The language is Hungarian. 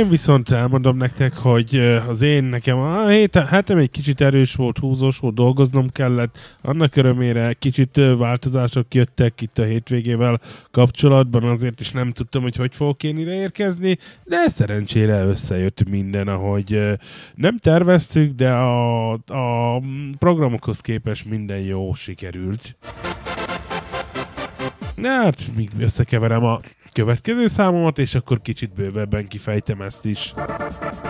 Én viszont elmondom nektek, hogy nekem a hetem egy kicsit erős volt, húzós volt, dolgoznom kellett. Annak örömére kicsit változások jöttek itt a hétvégével kapcsolatban, azért is nem tudtam, hogy fogok én ide érkezni, de szerencsére összejött minden, ahogy nem terveztük, de a programokhoz képest minden jó sikerült. Hát, még összekeverem a következő számomat, és akkor kicsit bővebben kifejtem ezt is.